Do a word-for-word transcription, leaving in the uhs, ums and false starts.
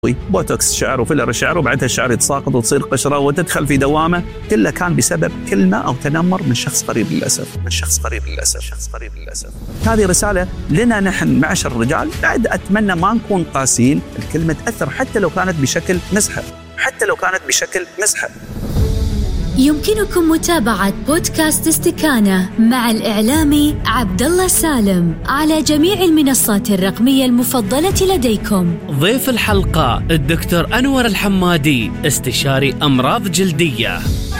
بوتوكس شعر وفيلر الشعر، وبعدها الشعر يتساقط وتصير قشرة وتدخل في دوامة. كله كان بسبب كلمة أو تنمر من شخص قريب للأسف، من شخص قريب للأسف، شخص قريب للأسف. هذه رسالة لنا نحن معشر الرجال، بعد أتمنى ما نكون قاسين. الكلمة تأثر حتى لو كانت بشكل مزحة، حتى لو كانت بشكل مزحة. يمكنكم متابعة بودكاست استكانة مع الإعلامي عبد الله سالم على جميع المنصات الرقمية المفضلة لديكم. ضيف الحلقة الدكتور أنور الحمادي، استشاري أمراض جلدية.